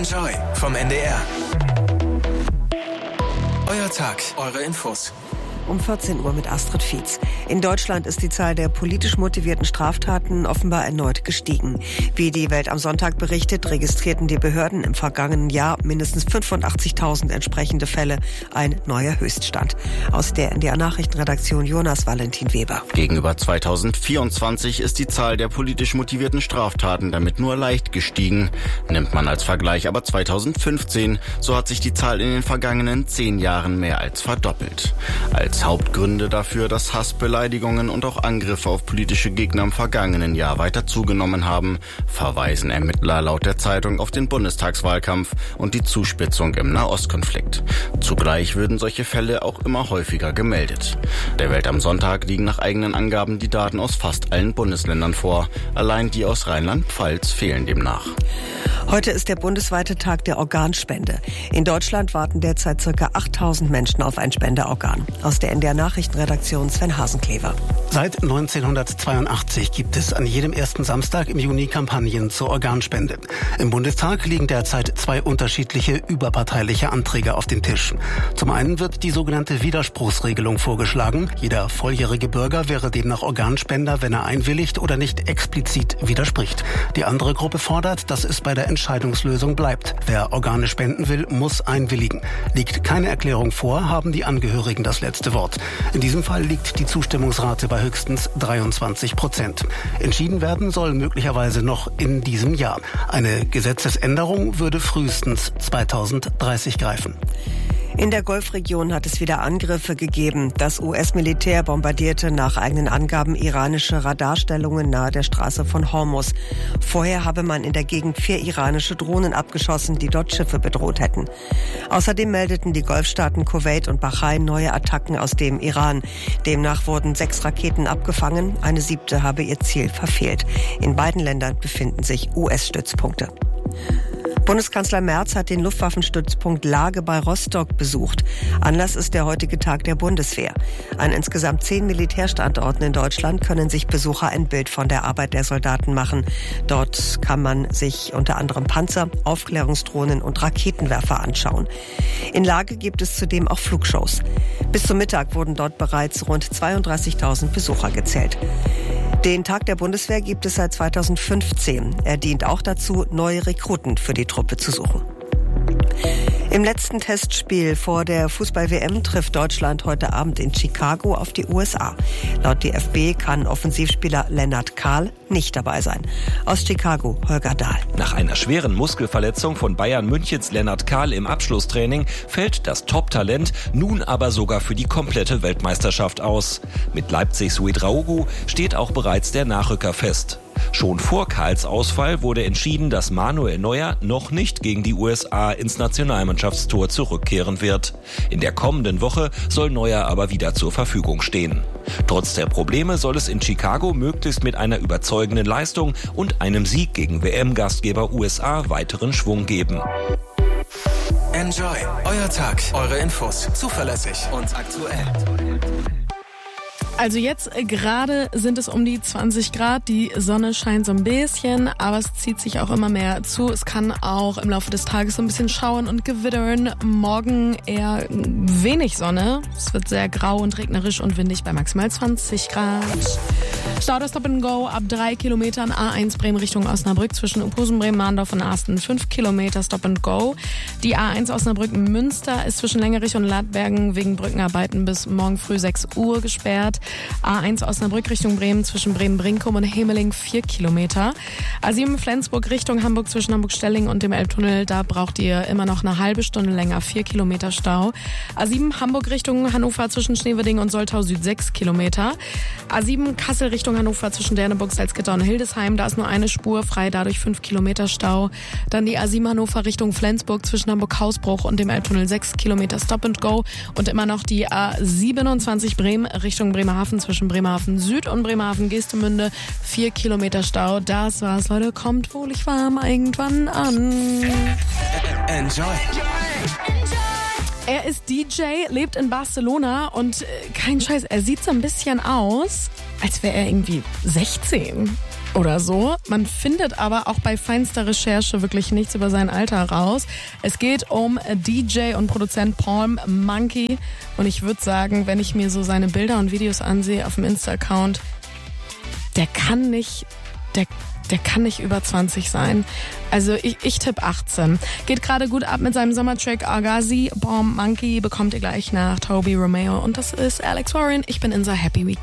Enjoy vom NDR. Euer Tag, eure Infos. Um 14 Uhr mit Astrid Fietz. In Deutschland ist die Zahl der politisch motivierten Straftaten offenbar erneut gestiegen. Wie die Welt am Sonntag berichtet, registrierten die Behörden im vergangenen Jahr mindestens 85.000 entsprechende Fälle, ein neuer Höchststand. Aus der NDR-Nachrichtenredaktion Jonas Valentin Weber. Gegenüber 2024 ist die Zahl der politisch motivierten Straftaten damit nur leicht gestiegen. Nimmt man als Vergleich aber 2015, so hat sich die Zahl in den vergangenen 10 Jahren mehr als verdoppelt. Als Hauptgründe dafür, dass Hass, Beleidigungen und auch Angriffe auf politische Gegner im vergangenen Jahr weiter zugenommen haben, verweisen Ermittler laut der Zeitung auf den Bundestagswahlkampf und die Zuspitzung im Nahostkonflikt. Zugleich würden solche Fälle auch immer häufiger gemeldet. Der Welt am Sonntag liegen nach eigenen Angaben die Daten aus fast allen Bundesländern vor. Allein die aus Rheinland-Pfalz fehlen demnach. Heute ist der bundesweite Tag der Organspende. In Deutschland warten derzeit ca. 8.000 Menschen auf ein Spenderorgan. Aus der NDR-Nachrichtenredaktion Sven Hasenklever. Seit 1982 gibt es an jedem ersten Samstag im Juni Kampagnen zur Organspende. Im Bundestag liegen derzeit 2 unterschiedliche überparteiliche Anträge auf dem Tisch. Zum einen wird die sogenannte Widerspruchsregelung vorgeschlagen. Jeder volljährige Bürger wäre demnach Organspender, wenn er einwilligt oder nicht explizit widerspricht. Die andere Gruppe fordert, dass es bei der Entscheidungslösung bleibt. Wer Organe spenden will, muss einwilligen. Liegt keine Erklärung vor, haben die Angehörigen das letzte Wort. In diesem Fall liegt die Zustimmungsrate bei höchstens 23%. Entschieden werden soll möglicherweise noch in diesem Jahr. Eine Gesetzesänderung würde frühestens 2030 greifen. In der Golfregion hat es wieder Angriffe gegeben. Das US-Militär bombardierte nach eigenen Angaben iranische Radarstellungen nahe der Straße von Hormuz. Vorher habe man in der Gegend 4 iranische Drohnen abgeschossen, die dort Schiffe bedroht hätten. Außerdem meldeten die Golfstaaten Kuwait und Bahrain neue Attacken aus dem Iran. Demnach wurden 6 Raketen abgefangen, eine 7. habe ihr Ziel verfehlt. In beiden Ländern befinden sich US-Stützpunkte. Bundeskanzler Merz hat den Luftwaffenstützpunkt Lage bei Rostock besucht. Anlass ist der heutige Tag der Bundeswehr. An insgesamt 10 Militärstandorten in Deutschland können sich Besucher ein Bild von der Arbeit der Soldaten machen. Dort kann man sich unter anderem Panzer, Aufklärungsdrohnen und Raketenwerfer anschauen. In Lage gibt es zudem auch Flugshows. Bis zum Mittag wurden dort bereits rund 32.000 Besucher gezählt. Den Tag der Bundeswehr gibt es seit 2015. Er dient auch dazu, neue Rekruten für die Truppe zu suchen. Im letzten Testspiel vor der Fußball-WM trifft Deutschland heute Abend in Chicago auf die USA. Laut DFB kann Offensivspieler Lennart Kahl nicht dabei sein. Aus Chicago, Holger Dahl. Nach einer schweren Muskelverletzung von Bayern Münchens Lennart Kahl im Abschlusstraining fällt das Top-Talent nun aber sogar für die komplette Weltmeisterschaft aus. Mit Leipzigs Ouedraogo steht auch bereits der Nachrücker fest. Schon vor Kahls Ausfall wurde entschieden, dass Manuel Neuer noch nicht gegen die USA ins Nationalmannschaftstor zurückkehren wird. In der kommenden Woche soll Neuer aber wieder zur Verfügung stehen. Trotz der Probleme soll es in Chicago möglichst mit einer überzeugenden Leistung und einem Sieg gegen WM-Gastgeber USA weiteren Schwung geben. Enjoy, euer Tag, eure Infos, zuverlässig und aktuell. Also jetzt gerade sind es um die 20 Grad, die Sonne scheint so ein bisschen, aber es zieht sich auch immer mehr zu. Es kann auch im Laufe des Tages so ein bisschen schauern und gewittern. Morgen eher wenig Sonne. Es wird sehr grau und regnerisch und windig bei maximal 20 Grad. Stau das Stop and Go ab 3 Kilometern A1 Bremen Richtung Osnabrück zwischen Uphusen, Bremen, Mahndorf und Arsten 5 Kilometer Stop and Go. Die A1 Osnabrück-Münster ist zwischen Längerich und Ladbergen wegen Brückenarbeiten bis morgen früh 6 Uhr gesperrt. A1 Osnabrück Richtung Bremen zwischen Bremen-Brinkum und Hemeling 4 Kilometer. A7 Flensburg Richtung Hamburg zwischen Hamburg-Stelling und dem Elbtunnel. Da braucht ihr immer noch eine halbe Stunde länger, 4 Kilometer Stau. A7 Hamburg Richtung Hannover zwischen Schneewedding und Soltau Süd 6 Kilometer. A7 Kassel Richtung Hannover zwischen Derneburg, Salzgitter und Hildesheim. Da ist nur eine Spur frei, dadurch 5 Kilometer Stau. Dann die A7 Hannover Richtung Flensburg zwischen Hamburg-Hausbruch und dem Elbtunnel 6 Kilometer Stop and Go. Und immer noch die A27 Bremen Richtung Bremerhaven zwischen Bremerhaven Süd und Bremerhaven Geestemünde 4 Kilometer Stau. Das war's, Leute. Kommt wohlig warm irgendwann an. Enjoy. Er ist DJ, lebt in Barcelona und kein Scheiß, er sieht so ein bisschen aus, als wäre er irgendwie 16. oder so. Man findet aber auch bei feinster Recherche wirklich nichts über sein Alter raus. Es geht um DJ und Produzent Paul Monkey. Und ich würde sagen, wenn ich mir so seine Bilder und Videos ansehe auf dem Insta-Account, der kann nicht über 20 sein. Also ich tippe 18. Geht gerade gut ab mit seinem Sommertrack Argazi. Paul Monkey bekommt ihr gleich nach Toby Romeo. Und das ist Alex Warren. Ich bin in so Happy Week.